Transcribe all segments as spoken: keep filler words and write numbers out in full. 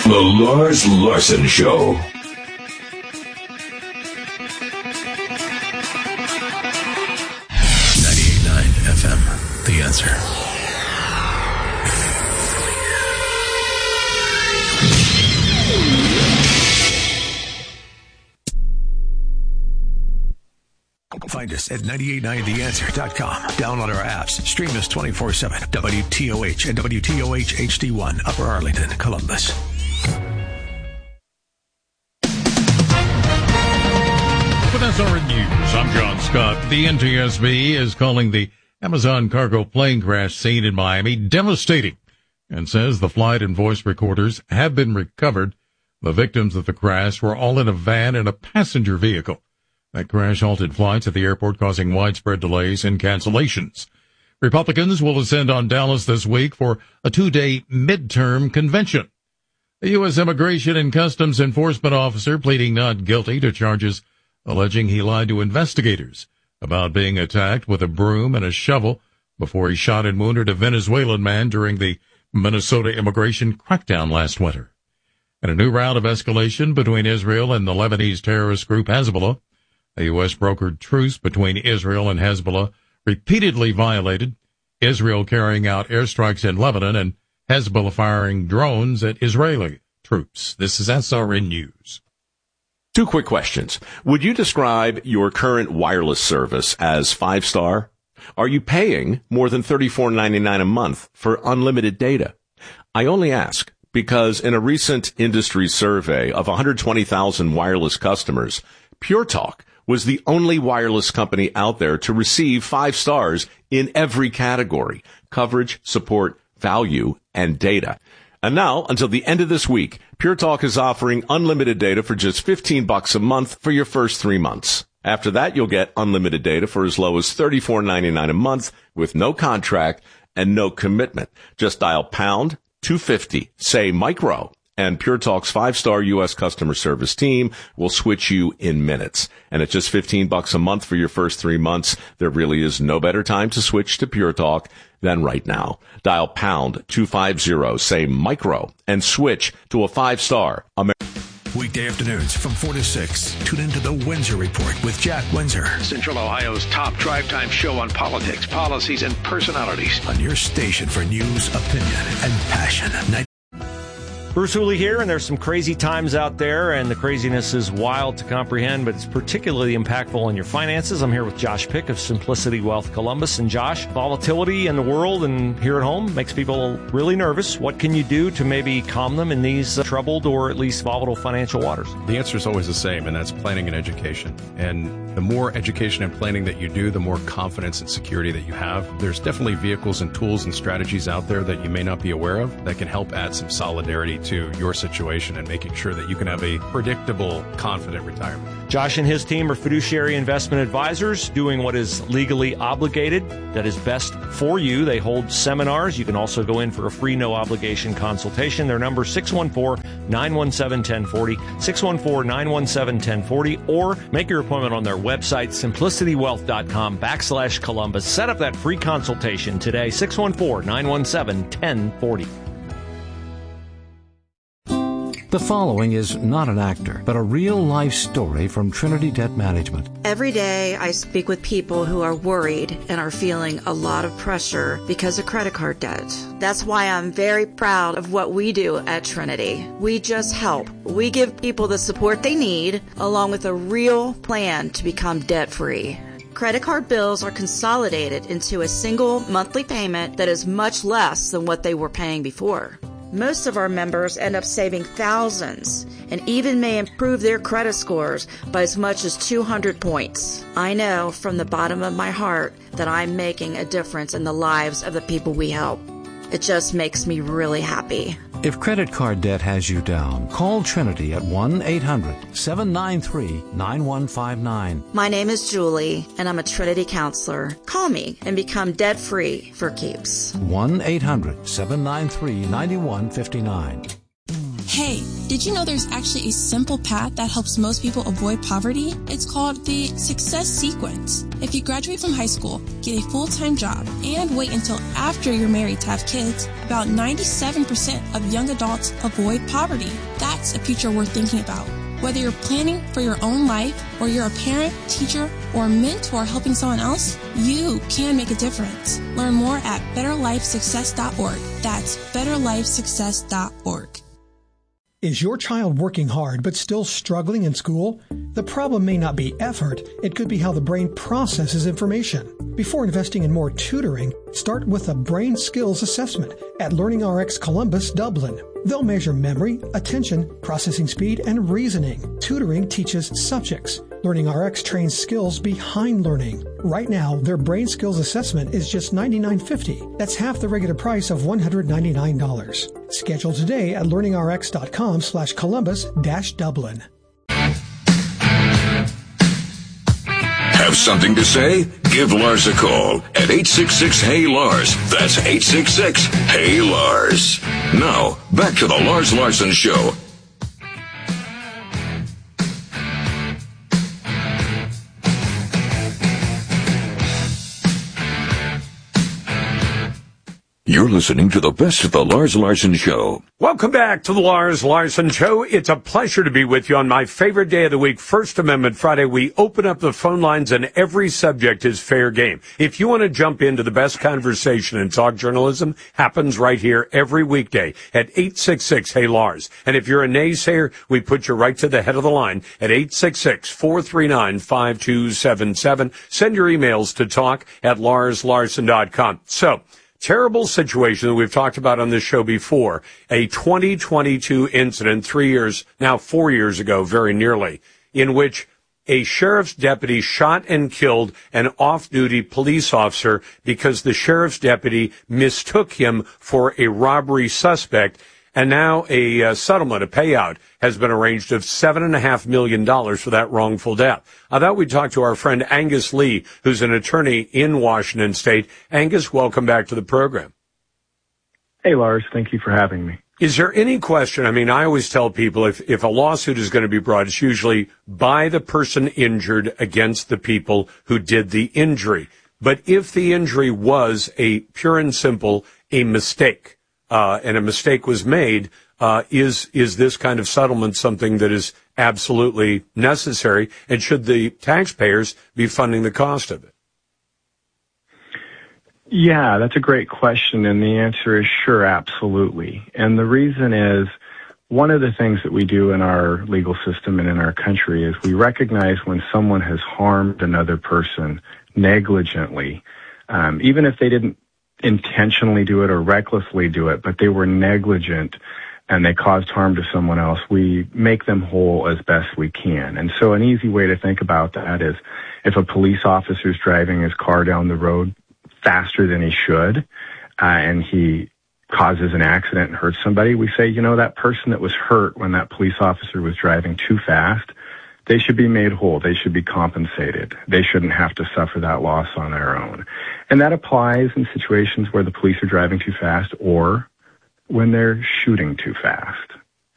The Lars Larson Show. ninety-eight point nine F M, The Answer. Find us at nine eight nine the answer dot com. Download our apps. Stream us twenty-four seven. W T O H and W T O H H D one, Upper Arlington, Columbus. With S R N News, I'm John Scott. The N T S B is calling the Amazon cargo plane crash scene in Miami devastating and says the flight and voice recorders have been recovered. The victims of the crash were all in a van and a passenger vehicle. That crash halted flights at the airport, causing widespread delays and cancellations. Republicans will ascend on Dallas this week for a two-day midterm convention. A U S Immigration and Customs Enforcement officer pleading not guilty to charges alleging he lied to investigators about being attacked with a broom and a shovel before he shot and wounded a Venezuelan man during the Minnesota immigration crackdown last winter. In a new round of escalation between Israel and the Lebanese terrorist group Hezbollah, a U S brokered truce between Israel and Hezbollah repeatedly violated, Israel carrying out airstrikes in Lebanon and Hezbollah firing drones at Israeli troops. This is S R N News. Two quick questions. Would you describe your current wireless service as five-star? Are you paying more than thirty-four ninety-nine a month for unlimited data? I only ask because in a recent industry survey of one hundred twenty thousand wireless customers, Pure Talk was the only wireless company out there to receive five stars in every category: coverage, support, value, and data. And now, until the end of this week, Pure Talk is offering unlimited data for just fifteen bucks a month for your first three months. After that, you'll get unlimited data for as low as thirty-four ninety-nine a month with no contract and no commitment. Just dial pound two fifty, say micro, and Pure Talk's five-star U S customer service team will switch you in minutes. And at just fifteen bucks a month for your first three months, there really is no better time to switch to Pure Talk than right now. Dial pound two fifty, say micro, and switch to a five-star American. Weekday afternoons from four to six. Tune into the Windsor Report with Jack Windsor. Central Ohio's top drive time show on politics, policies, and personalities. On your station for news, opinion, and passion. Night- Bruce Hooley here, and there's some crazy times out there, and the craziness is wild to comprehend, but it's particularly impactful on your finances. I'm here with Josh Pick of Simplicity Wealth Columbus. And Josh, volatility in the world and here at home makes people really nervous. What can you do to maybe calm them in these uh, troubled or at least volatile financial waters? The answer is always the same, and that's planning and education. And the more education and planning that you do, the more confidence and security that you have. There's definitely vehicles and tools and strategies out there that you may not be aware of that can help add some solidarity to your situation and making sure that you can have a predictable, confident retirement. Josh and his team are fiduciary investment advisors doing what is legally obligated, that is best for you. They hold seminars. You can also go in for a free, no-obligation consultation. Their number is six one four, nine one seven, one zero four zero, six one four, nine one seven, one zero four zero, or make your appointment on their website, simplicitywealth.com backslash Columbus. Set up that free consultation today, six one four, nine one seven, one zero four zero. The following is not an actor, but a real-life story from Trinity Debt Management. Every day I speak with people who are worried and are feeling a lot of pressure because of credit card debt. That's why I'm very proud of what we do at Trinity. We just help. We give people the support they need, along with a real plan to become debt-free. Credit card bills are consolidated into a single monthly payment that is much less than what they were paying before. Most of our members end up saving thousands and even may improve their credit scores by as much as two hundred points. I know from the bottom of my heart that I'm making a difference in the lives of the people we help. It just makes me really happy. If credit card debt has you down, call Trinity at one eight hundred, seven nine three, nine one five nine. My name is Julie, and I'm a Trinity counselor. Call me and become debt-free for keeps. one eight hundred, seven nine three, nine one five nine. Hey, did you know there's actually a simple path that helps most people avoid poverty? It's called the Success Sequence. If you graduate from high school, get a full-time job, and wait until after you're married to have kids, about ninety-seven percent of young adults avoid poverty. That's a future worth thinking about. Whether you're planning for your own life, or you're a parent, teacher, or mentor helping someone else, you can make a difference. Learn more at better life success dot org. That's better life success dot org. Is your child working hard but still struggling in school? The problem may not be effort, it could be how the brain processes information. Before investing in more tutoring, start with a brain skills assessment at LearningRx Columbus, Dublin. They'll measure memory, attention, processing speed, and reasoning. Tutoring teaches subjects. LearningRx trains skills behind learning. Right now, their brain skills assessment is just ninety-nine fifty. That's half the regular price of one hundred ninety-nine dollars. Schedule today at learningrx.com slash Columbus dash Dublin. Have something to say? Give Lars a call at eight six six, Hey Lars. That's eight six six, Hey Lars. Now, back to the Lars Larson Show. You're listening to the best of the Lars Larson Show. Welcome back to the Lars Larson Show. It's a pleasure to be with you on my favorite day of the week, First Amendment Friday. We open up the phone lines and every subject is fair game. If you want to jump into the best conversation in talk journalism, happens right here every weekday at eight six six, Hey Lars. And if you're a naysayer, we put you right to the head of the line at eight six six, four three nine, five two seven seven. Send your emails to talk at lars larson dot com. So, terrible situation that we've talked about on this show before, a twenty twenty-two incident three years, now four years ago, very nearly, in which a sheriff's deputy shot and killed an off-duty police officer because the sheriff's deputy mistook him for a robbery suspect. And now a uh, settlement, a payout, has been arranged of seven and a half million dollars for that wrongful death. I thought we'd talk to our friend Angus Lee, who's an attorney in Washington State. Angus, welcome back to the program. Hey, Lars. Thank you for having me. Is there any question? I mean, I always tell people if, if a lawsuit is going to be brought, it's usually by the person injured against the people who did the injury. But if the injury was a pure and simple, a mistake, Uh, and a mistake was made, uh, is, is this kind of settlement something that is absolutely necessary? And should the taxpayers be funding the cost of it? Yeah, that's a great question. And the answer is sure, absolutely. And the reason is one of the things that we do in our legal system and in our country is we recognize when someone has harmed another person negligently, um, even if they didn't intentionally do it or recklessly do it, but they were negligent and they caused harm to someone else, we make them whole as best we can. And so an easy way to think about that is if a police officer is driving his car down the road faster than he should, uh, and he causes an accident and hurts somebody, we say, you know, that person that was hurt when that police officer was driving too fast, they should be made whole. They should be compensated. They shouldn't have to suffer that loss on their own. And that applies in situations where the police are driving too fast or when they're shooting too fast.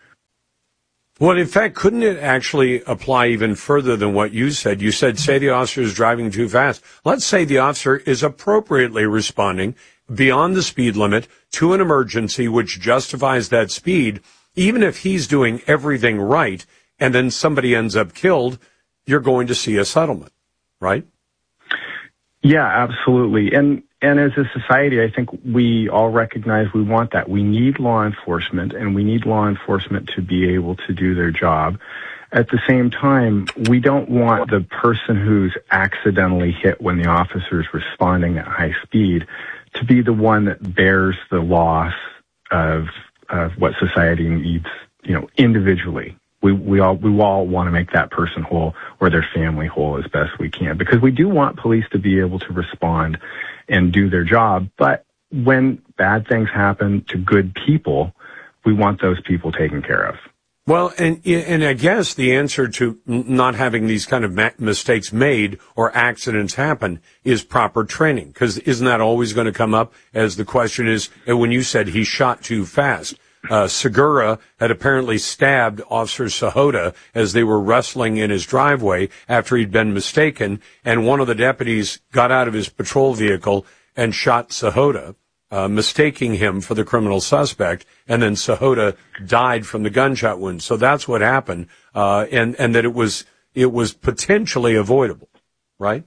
Well, in fact, couldn't it actually apply even further than what you said? You said, say the officer is driving too fast. Let's say the officer is appropriately responding beyond the speed limit to an emergency which justifies that speed. Even if he's doing everything right, and then somebody ends up killed, you're going to see a settlement, right? Yeah, absolutely. And and as a society, I think we all recognize we want that. We need law enforcement, and we need law enforcement to be able to do their job. At the same time, we don't want the person who's accidentally hit when the officer is responding at high speed to be the one that bears the loss of of what society needs, you know, individually. We, we all, we all want to make that person whole or their family whole as best we can, because we do want police to be able to respond and do their job. But when bad things happen to good people, we want those people taken care of. Well, and, and I guess the answer to not having these kind of ma- mistakes made or accidents happen is proper training. Because isn't that always going to come up as the question is, when you said he shot too fast? Uh, Segura had apparently stabbed Officer Sahota as they were wrestling in his driveway after he'd been mistaken, and one of the deputies got out of his patrol vehicle and shot Sahota, uh, mistaking him for the criminal suspect, and then Sahota died from the gunshot wound. So that's what happened, uh, and, and that it was, it was potentially avoidable, right?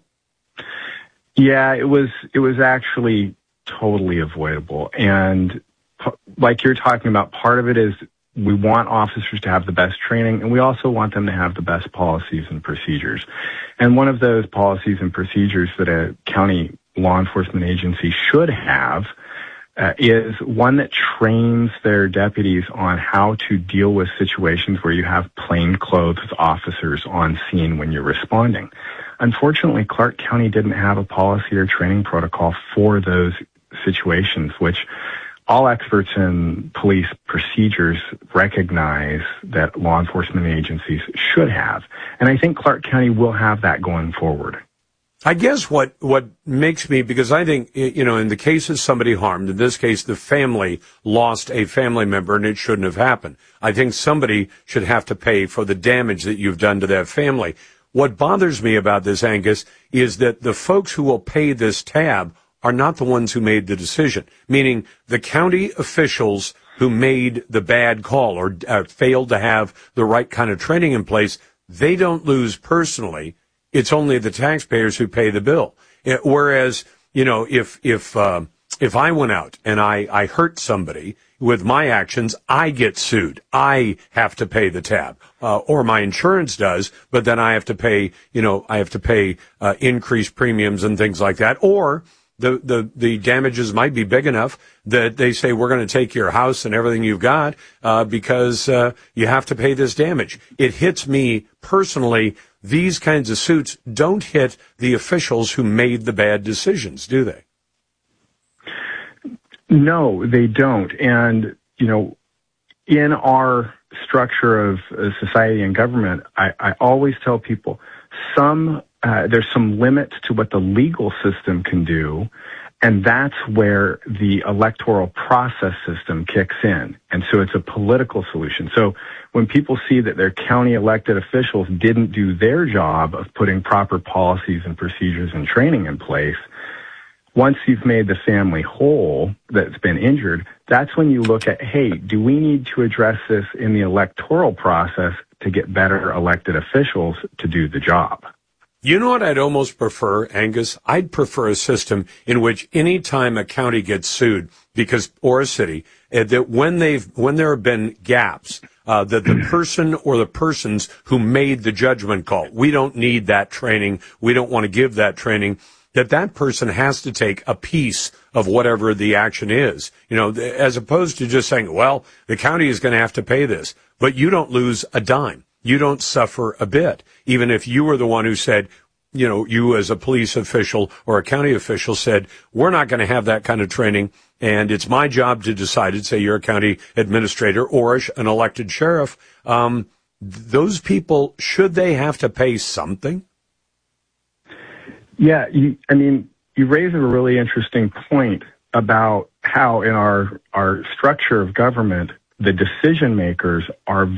Yeah, it was, it was actually totally avoidable. And like you're talking about, part of it is we want officers to have the best training, and we also want them to have the best policies and procedures. And one of those policies and procedures that a county law enforcement agency should have uh, is one that trains their deputies on how to deal with situations where you have plainclothes officers on scene when you're responding. Unfortunately, Clark County didn't have a policy or training protocol for those situations, which all experts in police procedures recognize that law enforcement agencies should have. And I think Clark County will have that going forward. I guess what, what makes me, because I think, you know, in the case of somebody harmed, in this case, the family lost a family member and it shouldn't have happened. I think somebody should have to pay for the damage that you've done to that family. What bothers me about this, Angus, is that the folks who will pay this tab are not the ones who made the decision, meaning the county officials who made the bad call or uh, failed to have the right kind of training in place. They don't lose personally. It's only the taxpayers who pay the bill. It, whereas, you know, if, if, uh, if I went out and I, I hurt somebody with my actions, I get sued. I have to pay the tab, uh, or my insurance does, but then I have to pay, you know, I have to pay, uh, increased premiums and things like that. Or the, the, the damages might be big enough that they say, we're going to take your house and everything you've got, uh, because, uh, you have to pay this damage. It hits me personally. These kinds of suits don't hit the officials who made the bad decisions, do they? No, they don't. And, you know, in our structure of uh, society and government, I, I always tell people some, uh, there's some limits to what the legal system can do. And that's where the electoral process system kicks in. And so it's a political solution. So when people see that their county elected officials didn't do their job of putting proper policies and procedures and training in place, once you've made the family whole that's been injured, that's when you look at, hey, do we need to address this in the electoral process to get better elected officials to do the job? You know what I'd almost prefer, Angus? I'd prefer a system in which any time a county gets sued because, or a city, uh, that when they've, when there have been gaps, uh, that the person or the persons who made the judgment call, we don't need that training, we don't want to give that training, that that person has to take a piece of whatever the action is, you know, as opposed to just saying, well, the county is going to have to pay this, but you don't lose a dime. You don't suffer a bit, even if you were the one who said, you know, you as a police official or a county official said, we're not going to have that kind of training, and it's my job to decide it. Say you're a county administrator or an elected sheriff. Um, those people, should they have to pay something? Yeah, you, I mean, you raise a really interesting point about how in our, our structure of government, the decision makers are